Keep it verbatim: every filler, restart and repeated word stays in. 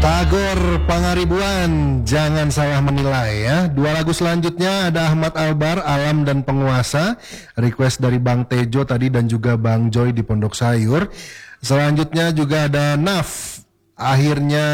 Tagor Pangaribuan, jangan salah menilai ya. Dua lagu selanjutnya ada Ahmad Albar, Alam dan Penguasa. Request dari Bang Tejo tadi dan juga Bang Joy di Pondok Sayur. Selanjutnya juga ada Naf, akhirnya